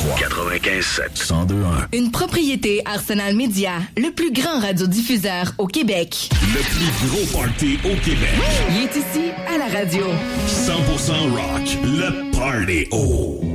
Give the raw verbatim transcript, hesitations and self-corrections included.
trois, quatre-vingt-quinze sept, cent deux un. Une propriété Arsenal Média, le plus grand radiodiffuseur au Québec. Le plus gros party au Québec. Il est ici, à la radio. cent pour cent rock, le Party O.